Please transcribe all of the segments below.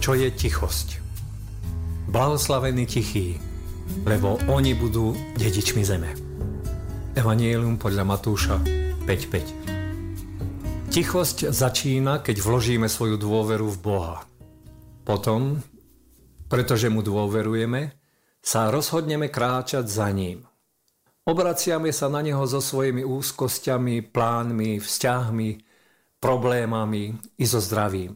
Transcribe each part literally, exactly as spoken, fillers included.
čo je tichosť. Blahoslavení tichí, lebo oni budú dedičmi zeme. Evangelium podľa Matúša päť päť. Tichosť začína, keď vložíme svoju dôveru v Boha. Potom, pretože mu dôverujeme, sa rozhodneme kráčať za ním. Obraciame sa na neho so svojimi úzkosťami, plánmi, vzťahmi, problémami i so zdravím.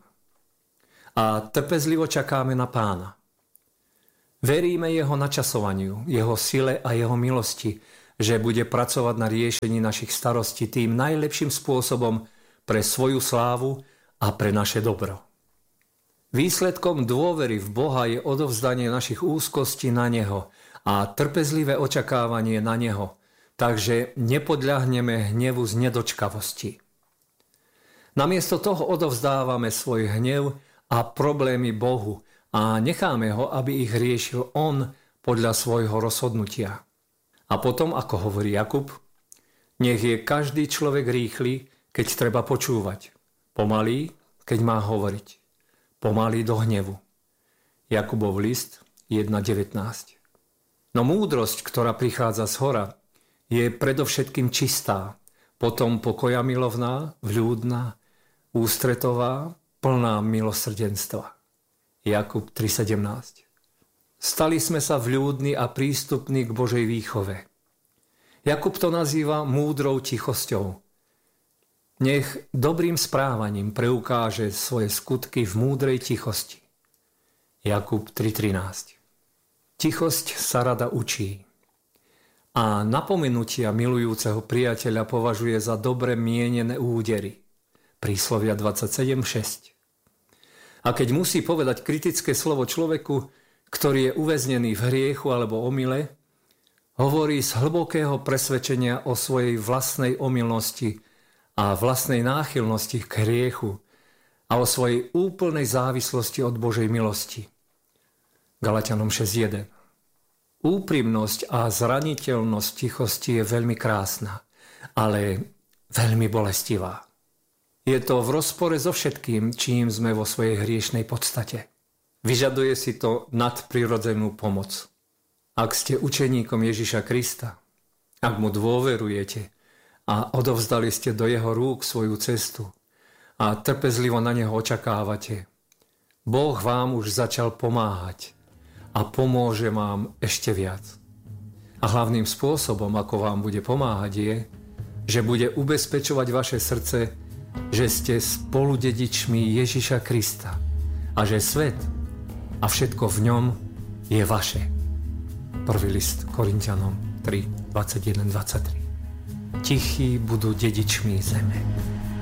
A trpezlivo čakáme na Pána. Veríme jeho načasovaniu, jeho sile a jeho milosti, že bude pracovať na riešení našich starostí tým najlepším spôsobom pre svoju slávu a pre naše dobro. Výsledkom dôvery v Boha je odovzdanie našich úzkostí na neho a trpezlivé očakávanie na neho, takže nepodľahneme hnevu z nedočkavosti. Namiesto toho odovzdávame svoj hnev a problémy Bohu a necháme ho, aby ich riešil on podľa svojho rozhodnutia. A potom, ako hovorí Jakub, nech je každý človek rýchly, keď treba počúvať, pomalý, keď má hovoriť, pomalý do hnevu. Jakubov list jedna devätnásť. No múdrosť, ktorá prichádza z hora, je predovšetkým čistá, potom pokoja milovná, vľúdna, ústretová, plná milosrdenstva. Jakub tri sedemnásť. Stali sme sa vľúdni a prístupní k Božej výchove. Jakub to nazýva múdrou tichosťou. Nech dobrým správaním preukáže svoje skutky v múdrej tichosti. Jakub tri trinásť. Tichosť sa rada učí. A napomenutia milujúceho priateľa považuje za dobre mienené údery. Príslovia dvadsaťsedem šesť. A keď musí povedať kritické slovo človeku, ktorý je uväznený v hriechu alebo omyle, hovorí z hlbokého presvedčenia o svojej vlastnej omylnosti a vlastnej náchylnosti k hriechu a o svojej úplnej závislosti od Božej milosti. Galatianom šesť jeden. Úprimnosť a zraniteľnosť tichosti je veľmi krásna, ale veľmi bolestivá. Je to v rozpore so všetkým, čím sme vo svojej hriešnej podstate. Vyžaduje si to nadprirodzenú pomoc. Ak ste učeníkom Ježiša Krista, ak mu dôverujete a odovzdali ste do jeho rúk svoju cestu a trpezlivo na neho očakávate, Boh vám už začal pomáhať a pomôže vám ešte viac. A hlavným spôsobom, ako vám bude pomáhať, je, že bude ubezpečovať vaše srdce, že ste spoludedičmi Ježiša Krista a že svet a všetko v ňom je vaše. Prvý list Korinťanom tri dvadsaťjeden dvadsaťtri. Tichí budú dedičmi zeme.